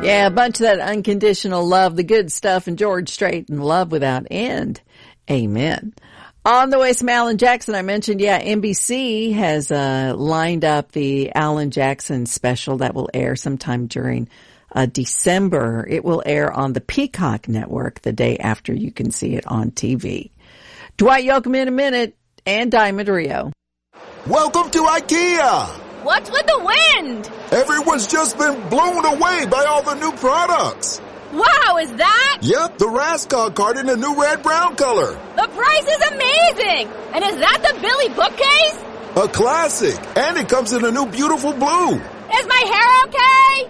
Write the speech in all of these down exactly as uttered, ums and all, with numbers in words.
Yeah, a bunch of that unconditional love, the good stuff, and George Strait and Love Without End. Amen. On the way, some Alan Jackson. I mentioned, yeah, N B C has uh lined up the Alan Jackson special that will air sometime during uh December. It will air on the Peacock Network the day after you can see it on T V. Dwight Yoakam in a minute, and Diamond Rio. Welcome to IKEA! What's with the wind? Everyone's just been blown away by all the new products. Wow, is that? Yep, the Raskog cart in a new red-brown color. The price is amazing! And is that the Billy bookcase? A classic. And it comes in a new beautiful blue. Is my hair okay?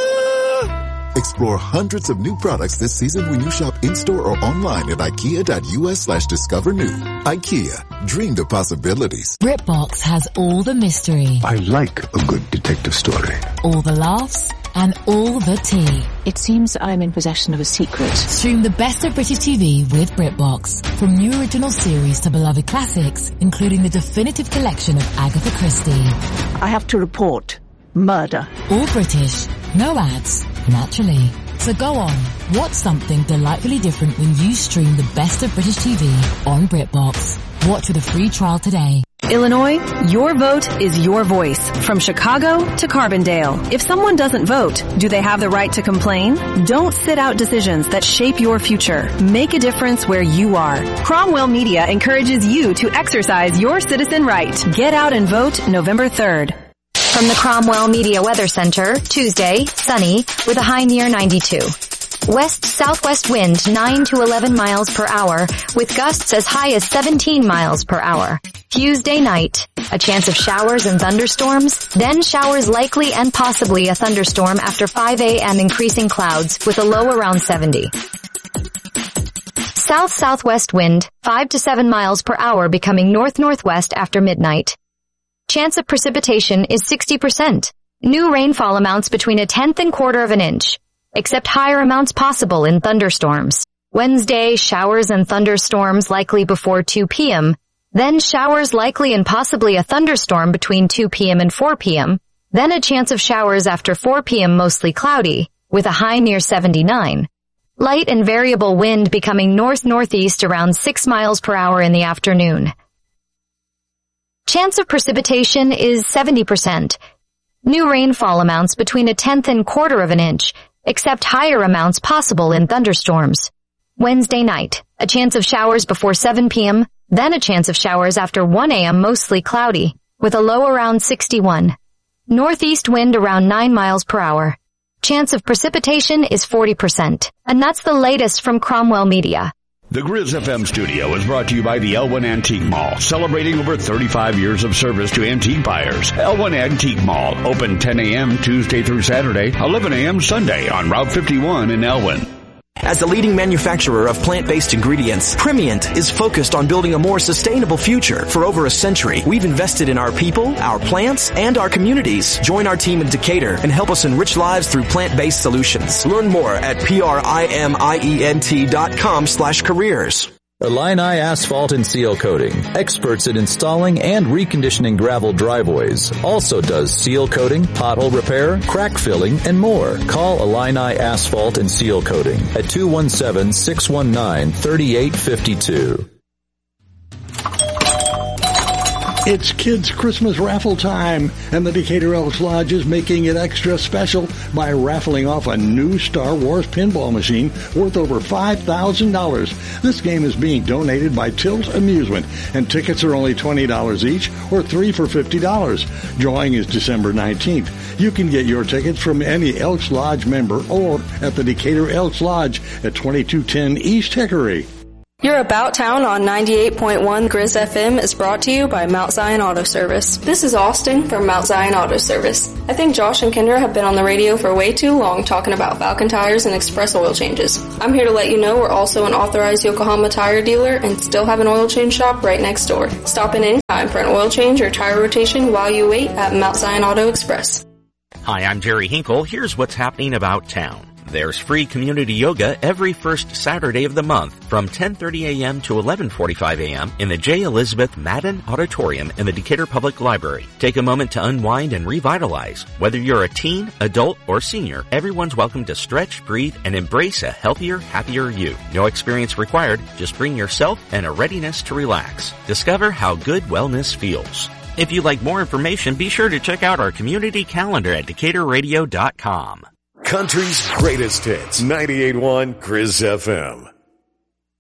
Uh... Explore hundreds of new products this season when you shop in-store or online at ikea.us slash discover new. IKEA, dream the possibilities. BritBox has all the mystery. I like a good detective story. All the laughs and all the tea. It seems I'm in possession of a secret. Stream the best of British T V with BritBox. From new original series to beloved classics, including the definitive collection of Agatha Christie. I have to report murder. All British, no ads, naturally. So go on, watch something delightfully different when you stream the best of British T V on BritBox. Watch with a free trial today. Illinois, your vote is your voice. From Chicago to Carbondale. If someone doesn't vote, do they have the right to complain? Don't sit out decisions that shape your future. Make a difference where you are. Cromwell Media encourages you to exercise your citizen right. Get out and vote November third. From the Cromwell Media Weather Center, Tuesday, sunny, with a high near ninety-two. West-southwest wind nine to eleven miles per hour, with gusts as high as seventeen miles per hour. Tuesday night, a chance of showers and thunderstorms, then showers likely and possibly a thunderstorm after five a.m. increasing clouds, with a low around seventy. South-southwest wind, five to seven miles per hour becoming north-northwest after midnight. Chance of precipitation is sixty percent. New rainfall amounts between a tenth and quarter of an inch, except higher amounts possible in thunderstorms. Wednesday, showers and thunderstorms likely before two p.m., then showers likely and possibly a thunderstorm between two p.m. and four p.m., then a chance of showers after four p.m. mostly cloudy, with a high near seventy-nine. Light and variable wind becoming north-northeast around six miles per hour in the afternoon. Chance of precipitation is seventy percent. New rainfall amounts between a tenth and quarter of an inch, except higher amounts possible in thunderstorms. Wednesday night, a chance of showers before seven p.m., then a chance of showers after one a.m. mostly cloudy, with a low around sixty-one. Northeast wind around nine miles per hour. Chance of precipitation is forty percent. And that's the latest from Cromwell Media. The Grizz F M studio is brought to you by the Elwyn Antique Mall, celebrating over thirty-five years of service to antique buyers. Elwyn Antique Mall, open ten a.m. Tuesday through Saturday, eleven a.m. Sunday on Route fifty-one in Elwyn. As the leading manufacturer of plant-based ingredients, Primient is focused on building a more sustainable future. For over a century, we've invested in our people, our plants, and our communities. Join our team in Decatur and help us enrich lives through plant-based solutions. Learn more at P-R-I-M-I-E-N-T dot com slash careers. Illini Asphalt and Seal Coating, experts in installing and reconditioning gravel driveways. Also does seal coating, pothole repair, crack filling, and more. Call Illini Asphalt and Seal Coating at two one seven, six one nine, three eight five two. It's Kids Christmas raffle time, and the Decatur Elks Lodge is making it extra special by raffling off a new Star Wars pinball machine worth over five thousand dollars. This game is being donated by Tilt Amusement, and tickets are only twenty dollars each, or three for fifty dollars. Drawing is December nineteenth. You can get your tickets from any Elks Lodge member or at the Decatur Elks Lodge at twenty-two ten East Hickory. Your About Town on ninety-eight point one Grizz F M is brought to you by Mount Zion Auto Service. This is Austin from Mount Zion Auto Service. I think Josh and Kendra have been on the radio for way too long talking about Falcon tires and express oil changes. I'm here to let you know we're also an authorized Yokohama tire dealer and still have an oil change shop right next door. Stop in anytime for an oil change or tire rotation while you wait at Mount Zion Auto Express. Hi, I'm Jerry Hinkle. Here's what's happening about town. There's free community yoga every first Saturday of the month from ten thirty a.m. to eleven forty-five a.m. in the J. Elizabeth Madden Auditorium in the Decatur Public Library. Take a moment to unwind and revitalize. Whether you're a teen, adult, or senior, everyone's welcome to stretch, breathe, and embrace a healthier, happier you. No experience required, just bring yourself and a readiness to relax. Discover how good wellness feels. If you'd like more information, be sure to check out our community calendar at Decatur Radio dot com. Country's greatest hits, ninety-eight point one Grizz F M.